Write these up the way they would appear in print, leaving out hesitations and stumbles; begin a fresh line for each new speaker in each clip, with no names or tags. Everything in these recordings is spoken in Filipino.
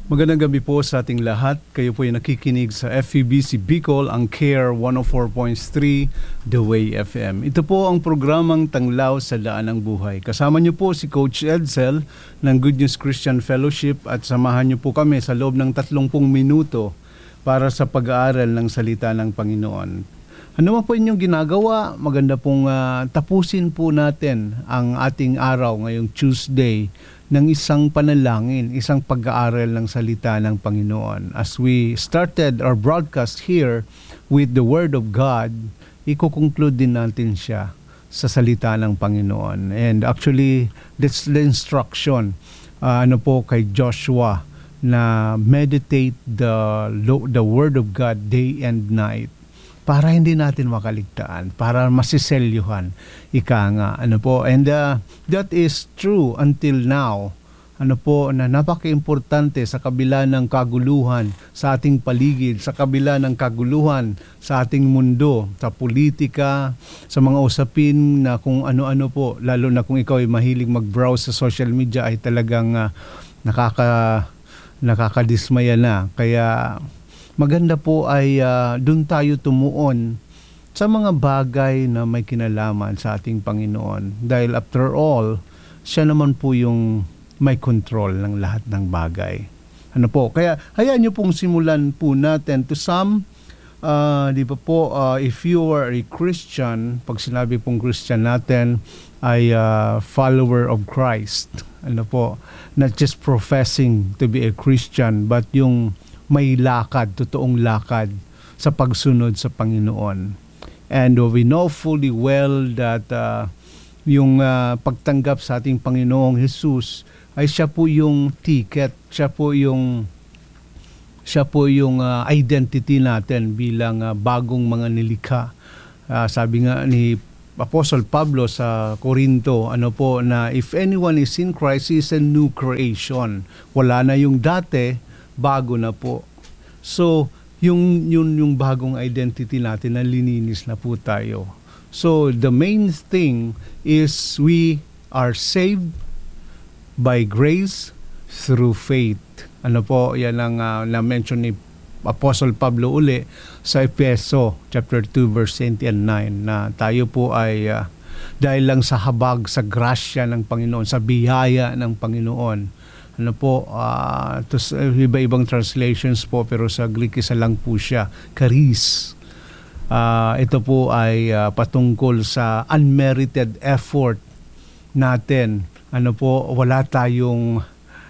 Magandang gabi po sa ating lahat. Kayo po ay nakikinig sa FEBC Bicol, ang CARE 104.3 The Way FM. Ito po ang programang Tanglaw sa Daan ng Buhay. Kasama niyo po si Coach Edsel ng Good News Christian Fellowship at samahan niyo po kami sa loob ng 30 minuto para sa pag-aaral ng salita ng Panginoon. Ano man po inyong ginagawa, maganda pong tapusin po natin ang ating araw ngayong Tuesday ng isang panalangin, isang pag-aaral ng salita ng Panginoon. As we started our broadcast here with the Word of God, iko-conclude din natin siya sa salita ng Panginoon. And actually, that's the instruction kay Joshua na meditate the Word of God day and night para hindi natin makaligtaan, para masiselyuhan, and that is true until now, na napaka-importante sa kabila ng kaguluhan sa ating paligid, sa kabila ng kaguluhan sa ating mundo, sa politika, sa mga usapin na kung ano-ano po, lalo na kung ikaw ay mahilig mag-browse sa social media, ay talagang nakakadismaya na. Kaya maganda po ay doon tayo tumuon sa mga bagay na may kinalaman sa ating Panginoon. Dahil after all, siya naman po yung may control ng lahat ng bagay. Kaya hayaan niyo pong simulan po natin. To some, di ba po, if you are a Christian, pag sinabi pong Christian natin, ay follower of Christ. Not just professing to be a Christian, but yung may lakad, totoong lakad sa pagsunod sa Panginoon. And we know fully well that yung pagtanggap sa ating Panginoong Jesus ay siya po yung ticket, siya po yung identity natin bilang bagong mga nilikha. Sabi nga ni Apostle Pablo sa Corinto, na if anyone is in Christ, he is a new creation. Wala na yung dati, bago na po. So, yung bagong identity natin, nalilinis na po tayo. So, the main thing is we are saved by grace through faith. Yan ang na-mention ni Apostle Pablo uli sa Efeso chapter 2 verse 8 and 9 na tayo po ay dahil lang sa habag, sa grasya ng Panginoon, sa biyaya ng Panginoon. Iba-ibang translations po, pero sa Greek isa lang po siya, charis. Ito po ay patungkol sa unmerited effort natin. Wala tayong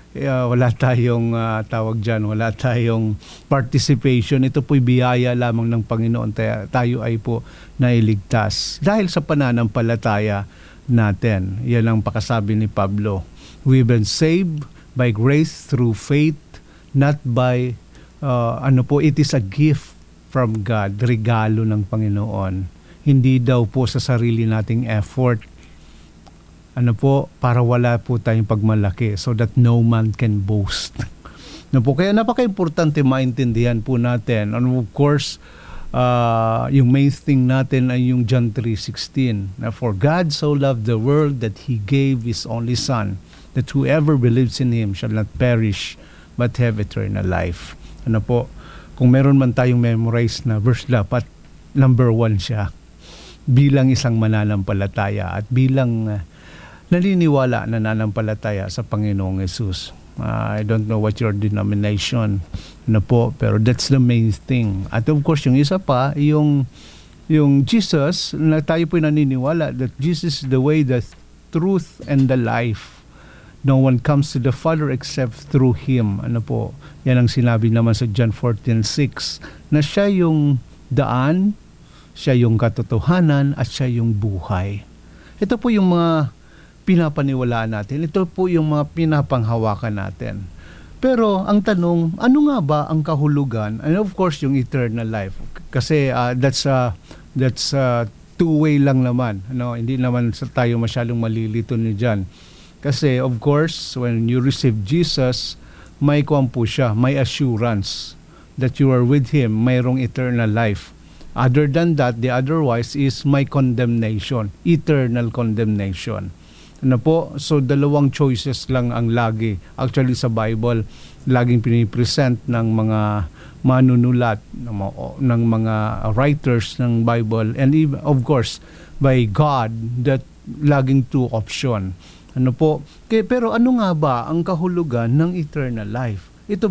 tawag dyan, wala tayong participation. Ito po'y biyaya lamang ng Panginoon. Tayo ay po nailigtas dahil sa pananampalataya natin. Yan ang pakasabi ni Pablo. We've been saved by grace through faith, not by it is a gift from God, regalo ng Panginoon. Hindi daw po sa sarili nating effort. Para wala po tayong pagmalaki, so that no man can boast. Kaya napaka-importante maintindihan po natin. And of course, yung main thing natin ay yung John 3:16. For God so loved the world that He gave His only Son, that whoever believes in Him shall not perish but have eternal life. Kung meron man tayong memorize na verse, dapat number 1 siya bilang isang mananampalataya at bilang naniniwala na nananampalataya sa Panginoong Jesus. I don't know what your denomination pero that's the main thing. At of course, yung isa pa, yung Jesus, na tayo po naniniwala that Jesus is the way, the truth, and the life. No one comes to the Father except through Him. Yan ang sinabi naman sa John 14:6, na siya yung daan, siya yung katotohanan, at siya yung buhay. Ito po yung mga pinapaniwalaan natin. Ito po yung mga pinapanghawakan natin. Pero ang tanong, ano nga ba ang kahulugan? And of course, yung eternal life. Kasi that's two-way lang naman. Hindi naman tayo masyadong malilito ni John. Kasi of course, when you receive Jesus, may assurance that you are with Him, mayroong eternal life. Other than that, the otherwise is my condemnation, eternal condemnation. Ano po? So dalawang choices lang ang lagi. Actually sa Bible, laging pinipresent ng mga manunulat, ng mga writers ng Bible, and even, of course, by God, that laging two option. Ano po? Pero ano nga ba ang kahulugan ng eternal life?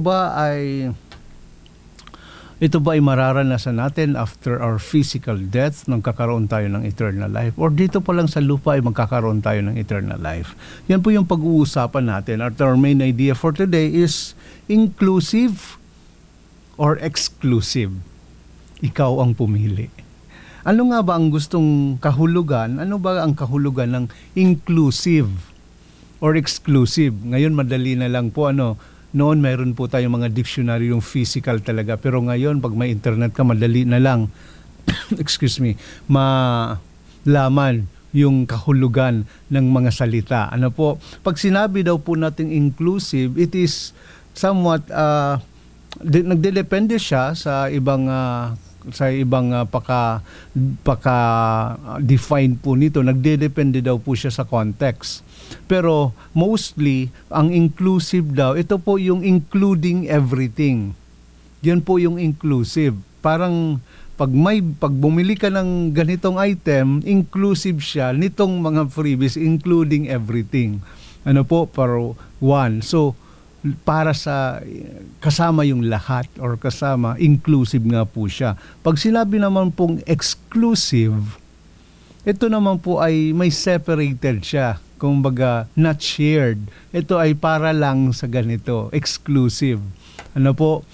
Ito ba ay mararanasan natin after our physical death nung kakaroon tayo ng eternal life? Or dito pa lang sa lupa ay magkakaroon tayo ng eternal life? Yan po yung pag-uusapan natin. At our main idea for today is inclusive or exclusive? Ikaw ang pumili. Ano nga ba ang gustong kahulugan? Ano ba ang kahulugan ng inclusive or exclusive? Ngayon madali na lang po Noon mayroon po tayong mga dictionary yung physical talaga. Pero ngayon pag may internet ka, madali na lang malaman yung kahulugan ng mga salita. Ano po? Pag sinabi daw po nating inclusive, it is somewhat nagdedepende siya sa ibang paka define po nito. Nagdedepende daw po siya sa context. Pero mostly ang inclusive daw, ito po yung including everything. Yan po yung inclusive. Parang pag bumili ka ng ganitong item, inclusive siya nitong mga freebies, including everything. Ano po? Para one. So para sa kasama yung lahat or kasama, inclusive nga po siya. Pag sinabi naman pong exclusive, ito naman po ay may separated siya. Kumbaga, not shared. Ito ay para lang sa ganito, exclusive. Ano po,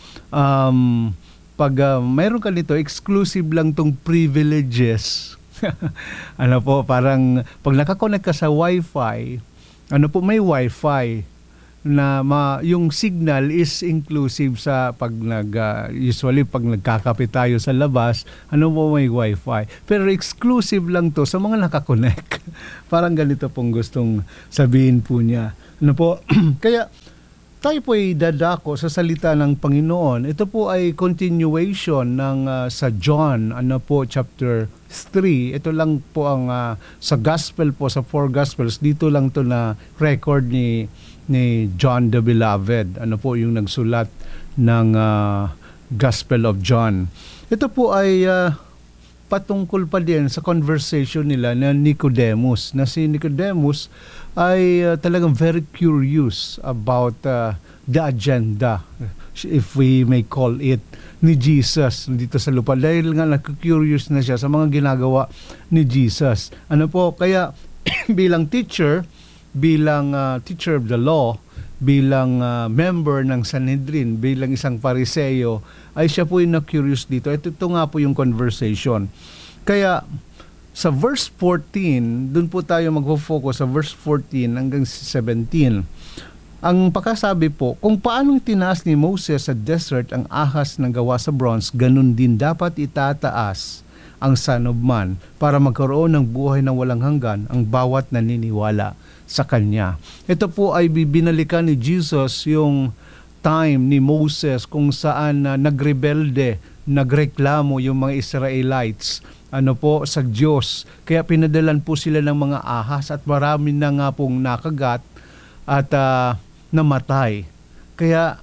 pag mayroon ka nito, exclusive lang tong privileges. Ano po, parang pag nakakonect ka sa Wi-Fi, may Wi-Fi na yung signal is inclusive sa usually pag nagkakape tayo sa labas, may Wi-Fi. Pero exclusive lang to sa mga nakakonect. Parang ganito pong gustong sabihin po niya. Kaya tayo po ay dadako sa salita ng Panginoon. Ito po ay continuation ng sa John, chapter 3. Ito lang po ang sa gospel po, sa 4 gospels, dito lang to na record ni John the Beloved. Yung nagsulat ng Gospel of John. Ito po ay patungkol pa din sa conversation nila na Nicodemus. Na si Nicodemus ay talagang very curious about the agenda, if we may call it, ni Jesus dito sa lupa. Dahil nga nag-curious na siya sa mga ginagawa ni Jesus. Kaya bilang teacher of the law, bilang member ng Sanhedrin, bilang isang Pariseo, ay siya po yung na-curious dito. Ito nga po yung conversation. Kaya sa verse 14, dun po tayo magfo-focus sa verse 14 hanggang 17. Ang pakasabi po, kung paanong tinaas ni Moses sa desert ang ahas ng gawa sa bronze, ganun din dapat itataas ang Son of Man para magkaroon ng buhay na walang hanggan ang bawat naniniwala sa Kanya. Ito po ay binalikan ni Jesus yung time ni Moses kung saan nagrebelde, nagreklamo yung mga Israelites sa Diyos. Kaya pinadalan po sila ng mga ahas at marami na nga pong nakagat at namatay. Kaya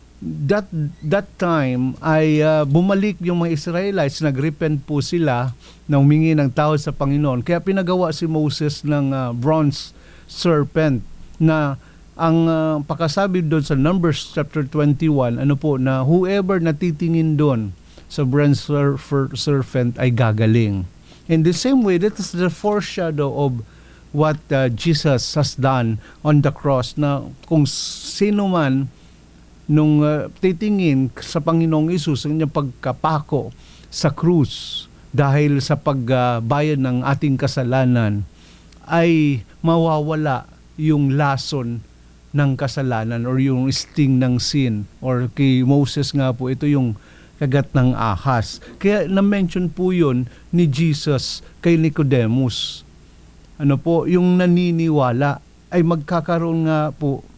that time ay bumalik yung mga Israelites, nagrepent po sila na humingi ng tawad sa Panginoon. Kaya pinagawa si Moses ng bronze serpent na ang pakasabi doon sa Numbers chapter 21, na whoever natitingin doon sa bronze serpent ay gagaling. In the same way, that is the foreshadow of what Jesus has done on the cross, na kung sino man nung titingin sa Panginoong Hesus ang kanyang pagkapako sa krus dahil sa pagbayad ng ating kasalanan, ay mawawala yung lason ng kasalanan or yung sting ng sin. Or kay Moses nga po, ito yung kagat ng ahas. Kaya na-mention po yun ni Jesus kay Nicodemus. Yung naniniwala ay magkakaroon nga po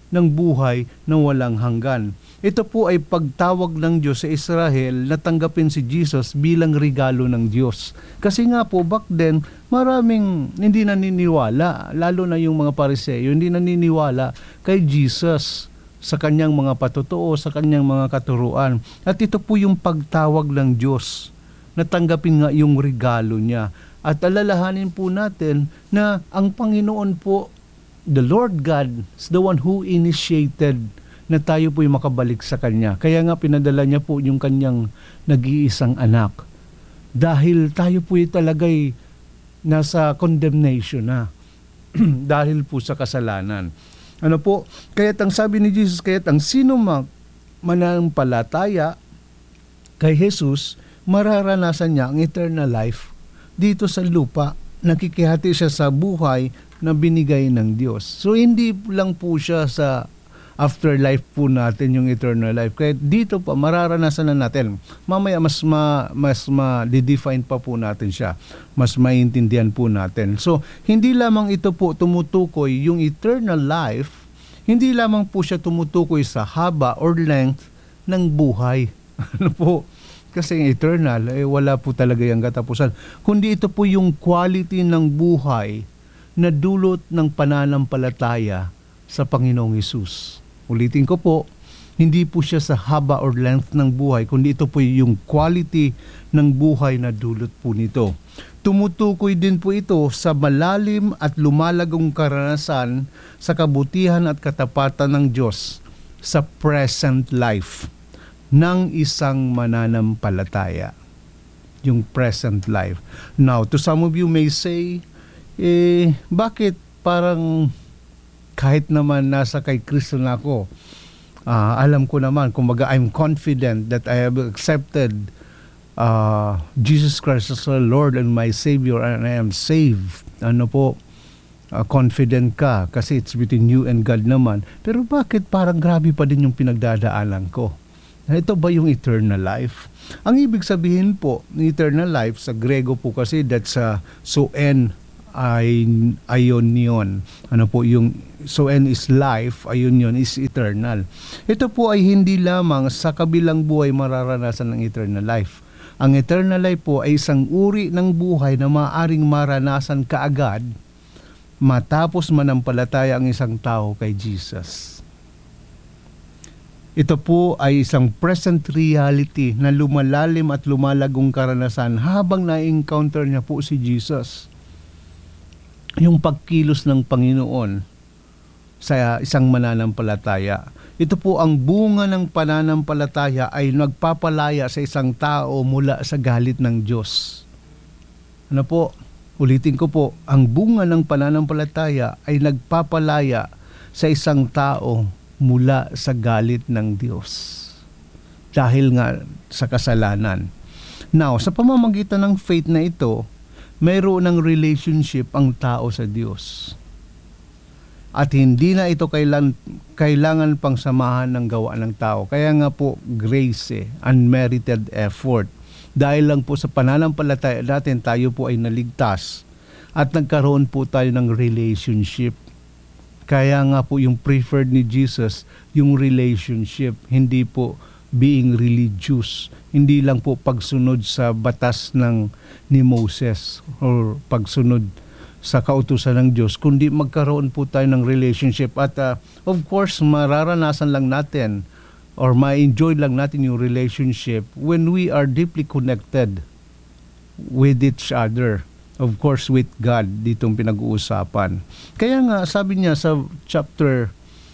ng buhay na walang hanggan. Ito po ay pagtawag ng Diyos sa Israel na tanggapin si Jesus bilang regalo ng Diyos. Kasi nga po back then, maraming hindi naniniwala, lalo na yung mga Pariseo, hindi naniniwala kay Jesus sa kanyang mga patotoo, sa kanyang mga katuruan. At ito po yung pagtawag ng Diyos na tanggapin nga yung regalo niya. At alalahanin po natin na ang Panginoon po, the Lord God, is the one who initiated na tayo po'y makabalik sa Kanya. Kaya nga pinadala niya po yung Kanyang nag-iisang anak. Dahil tayo po'y talaga'y nasa condemnation na. Dahil po sa kasalanan. Ano po? Kaya't ang sabi ni Jesus, kaya't ang sino manampalataya kay Jesus, mararanasan niya ang eternal life dito sa lupa. Nakikihati siya sa buhay na binigay ng Diyos. So hindi lang po siya sa afterlife po natin yung eternal life. Kaya dito pa mararanasan na natin. Mamaya mas ma-define pa po natin siya. Mas maintindihan po natin. So hindi lamang ito po tumutukoy yung eternal life, hindi lamang po siya tumutukoy sa haba or length ng buhay. Ano po? Kasi eternal, wala po talaga yung katapusan. Kundi ito po yung quality ng buhay na dulot ng pananampalataya sa Panginoong Hesus. Ulitin ko po, hindi po siya sa haba or length ng buhay, kundi ito po yung quality ng buhay na dulot po nito. Tumutukoy din po ito sa malalim at lumalagong karanasan sa kabutihan at katapatan ng Diyos sa present life ng isang mananampalataya. Yung present life. Now, to some of you may say, bakit parang kahit naman nasa kay Kristo na ako, alam ko naman, kumbaga I'm confident that I have accepted Jesus Christ as the Lord and my Savior and I am saved. Ano po, confident ka kasi it's between you and God naman. Pero bakit parang grabe pa din yung pinagdadaanan ko? Ito ba yung eternal life? Ang ibig sabihin po, eternal life sa Grego po kasi that's soen aionion. Ano po yung soen is life, aionion is eternal. Ito po ay hindi lamang sa kabilang buhay mararanasan ng eternal life. Ang eternal life po ay isang uri ng buhay na maaaring maranasan kaagad matapos manampalataya ang isang tao kay Jesus. Ito po ay isang present reality na lumalalim at lumalagong karanasan habang na-encounter niya po si Jesus. Yung pagkilos ng Panginoon sa isang mananampalataya. Ito po ang bunga ng pananampalataya ay nagpapalaya sa isang tao mula sa galit ng Diyos. Ano po? Ulitin ko po, ang bunga ng pananampalataya ay nagpapalaya sa isang tao mula sa galit ng Diyos. Dahil nga sa kasalanan. Now, sa pamamagitan ng faith na ito, mayroon ng relationship ang tao sa Diyos. At hindi na ito kailangan pang samahan ng gawa ng tao. Kaya nga po, grace, unmerited effort. Dahil lang po sa pananampalataya natin, tayo po ay naligtas. At nagkaroon po tayo ng relationship. Kaya nga po yung preferred ni Jesus, yung relationship, hindi po being religious. Hindi lang po pagsunod sa batas ni Moses or pagsunod sa kautusan ng Diyos, kundi magkaroon po tayo ng relationship. At of course, mararanasan lang natin or ma-enjoy lang natin yung relationship when we are deeply connected with each other. Of course, with God, ditong pinag-uusapan. Kaya nga, sabi niya sa chapter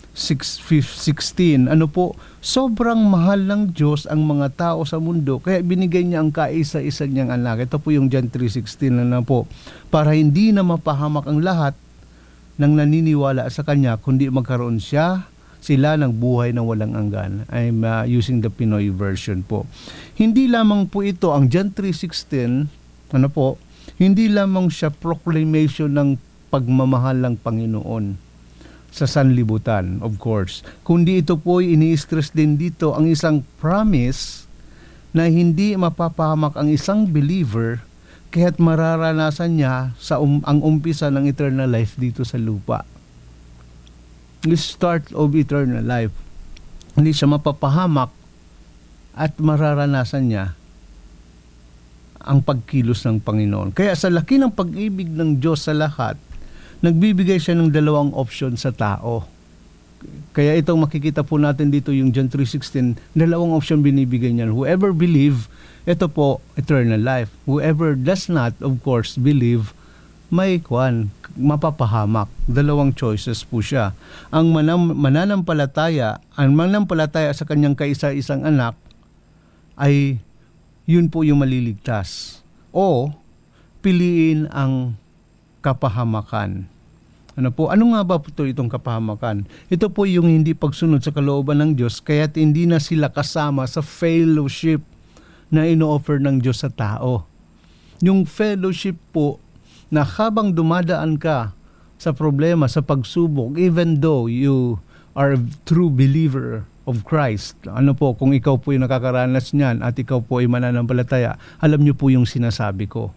16, ano po, sobrang mahal ng Diyos ang mga tao sa mundo, kaya binigay niya ang kaisa-isa niyang anak. Ito po yung John 3:16 na po, para hindi na mapahamak ang lahat ng naniniwala sa Kanya, kundi magkaroon sila ng buhay na walang hanggan. I'm using the Pinoy version po. Hindi lamang po ito, ang John 3:16, ano po, hindi lamang siya proclamation ng pagmamahal ng Panginoon sa sanlibutan, of course. Kundi ito po ay ini-stress din dito ang isang promise na hindi mapapahamak ang isang believer kaya't mararanasan niya ang umpisa ng eternal life dito sa lupa. the start of eternal life. Hindi siya mapapahamak at mararanasan niya ang pagkilos ng Panginoon. Kaya sa laki ng pag-ibig ng Diyos sa lahat, nagbibigay siya ng dalawang option sa tao. Kaya itong makikita po natin dito yung John 3:16, dalawang option binibigay niya. Whoever believe, ito po, eternal life. Whoever does not, of course, believe, may mapapahamak. Dalawang choices po siya. Ang mananampalataya sa kanyang kaisa-isang anak ay yun po yung maliligtas. O piliin ang kapahamakan. Ano nga ba po itong kapahamakan? Ito po yung hindi pagsunod sa kalooban ng Diyos, kaya't hindi na sila kasama sa fellowship na ino-offer ng Diyos sa tao. Yung fellowship po na habang dumadaan ka sa problema, sa pagsubok, even though you are a true believer of Christ, kung ikaw po yung nakakaranas niyan at ikaw po ay mananampalataya, alam niyo po yung sinasabi ko.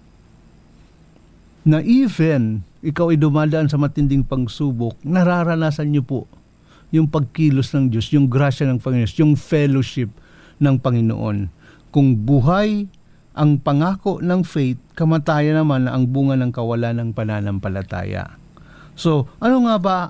Na even ikaw ay dumadaan sa matinding pagsubok, nararanasan niyo po yung pagkilos ng Diyos, yung grasya ng Panginoon, yung fellowship ng Panginoon. Kung buhay ang pangako ng faith, kamatayan naman ang bunga ng kawalan ng pananampalataya. So, ano nga ba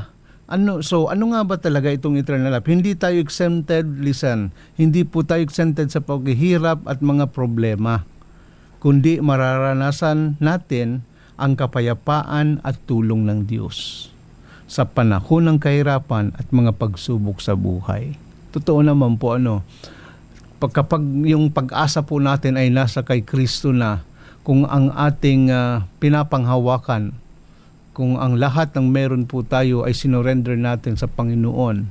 talaga itong eternal life? Hindi tayo exempted, listen, hindi po tayo exempted sa paghihirap at mga problema, kundi mararanasan natin ang kapayapaan at tulong ng Diyos sa panahon ng kahirapan at mga pagsubok sa buhay. Totoo naman po kapag yung pag-asa po natin ay nasa kay Kristo na, kung ang ating pinapanghawakan, kung ang lahat ng meron po tayo ay sinorender natin sa Panginoon,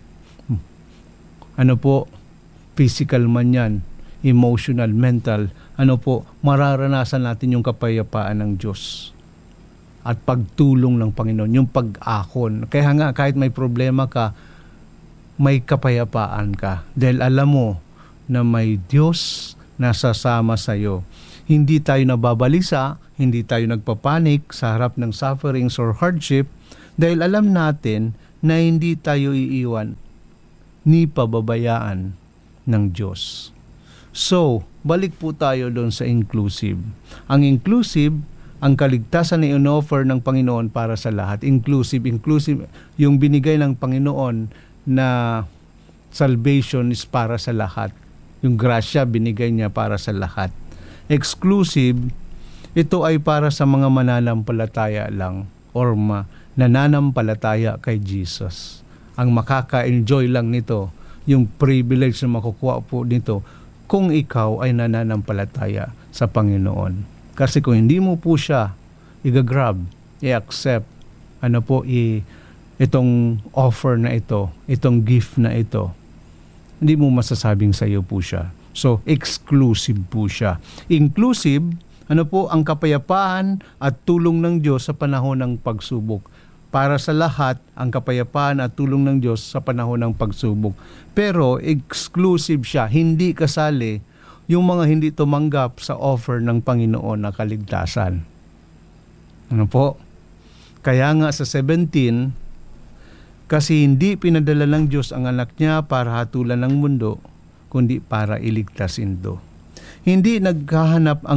physical man yan, emotional, mental, mararanasan natin yung kapayapaan ng Diyos at pagtulong ng Panginoon, yung pag-akon. Kaya nga, kahit may problema ka, may kapayapaan ka. Dahil alam mo na may Diyos na sasama sa iyo. Hindi tayo nababalisa, hindi tayo nagpapanik sa harap ng sufferings or hardship, dahil alam natin na hindi tayo iiwan ni pababayaan ng Diyos. So, balik po tayo doon sa inclusive. Ang inclusive, ang kaligtasan na in-offer ng Panginoon para sa lahat. Inclusive, yung binigay ng Panginoon na salvation is para sa lahat. Yung grasya binigay niya para sa lahat. Exclusive, ito ay para sa mga mananampalataya lang or nananampalataya kay Jesus. Ang makaka-enjoy lang nito, yung privilege na makukuha po nito kung ikaw ay nananampalataya sa Panginoon. Kasi kung hindi mo po siya i-grab, i-accept, itong offer na ito, itong gift na ito, hindi mo masasabing sa iyo po siya. So, exclusive po siya. Inclusive, ang kapayapaan at tulong ng Diyos sa panahon ng pagsubok. Para sa lahat, ang kapayapaan at tulong ng Diyos sa panahon ng pagsubok. Pero, exclusive siya, hindi kasali yung mga hindi tumanggap sa offer ng Panginoon na kaligtasan. Kaya nga sa 17, kasi hindi pinadala ng Diyos ang anak niya para hatulan ng mundo, kundi para iligtasin ito. Hindi naghahanap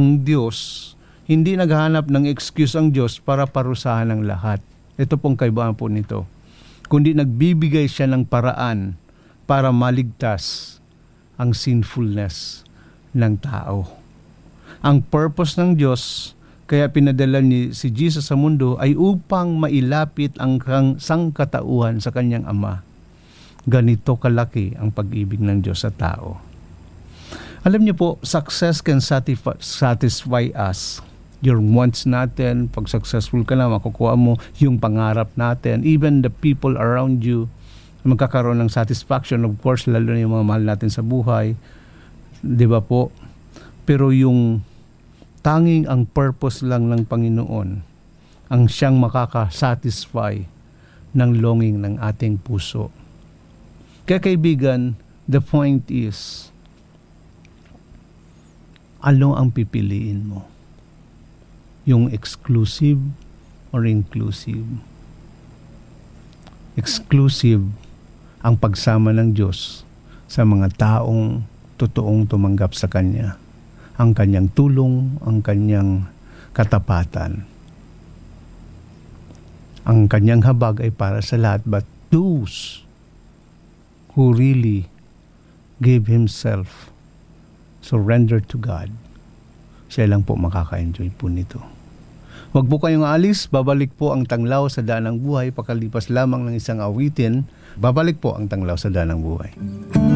ng excuse ang Diyos para parusahan ang lahat. Ito pong kaibahan po nito. Kundi nagbibigay siya ng paraan para maligtas ang sinfulness ng tao. Ang purpose ng Diyos, kaya pinadala si Jesus sa mundo, ay upang mailapit ang sangkatauhan sa kanyang Ama. Ganito kalaki ang pag-ibig ng Diyos sa tao. Alam niyo po, success can satisfy us. Your wants natin, pag successful ka na, makukuha mo yung pangarap natin. Even the people around you, magkakaroon ng satisfaction, of course, lalo na yung mga mahal natin sa buhay. Di ba po? Pero yung tanging ang purpose lang ng Panginoon, ang siyang makaka-satisfy ng longing ng ating puso. Kaya kaibigan, the point is, ano ang pipiliin mo? Yung exclusive or inclusive? exclusive ang pagsama ng Diyos sa mga taong totoong tumanggap sa Kanya. Ang Kanyang tulong, ang Kanyang katapatan. Ang Kanyang habag ay para sa lahat, but those who really gave Himself, surrender to God, siya lang po makaka-enjoy po nito. Huwag po kayong aalis, babalik po ang Tanglaw sa Daan ng Buhay, pakalipas lamang ng isang awitin, babalik po ang Tanglaw sa Daan ng Buhay.